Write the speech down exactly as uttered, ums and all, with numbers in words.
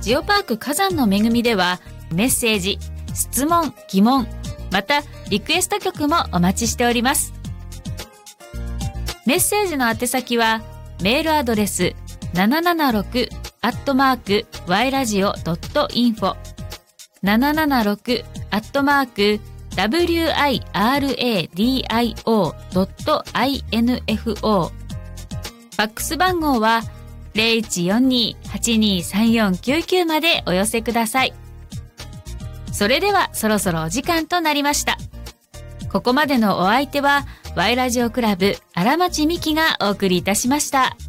ジオパーク火山の恵みではメッセージ、質問、疑問、またリクエスト曲もお待ちしております。メッセージの宛先はメールアドレスななななろくアットマークワイラジオドットインフォ ななななろくアットマーク ワイラジオドットインフォ。 ファックス番号は ゼロいちよんにはちにさんよんきゅうきゅう までお寄せください。それではそろそろお時間となりました。ここまでのお相手はワイラジオクラブ荒町美希がお送りいたしました。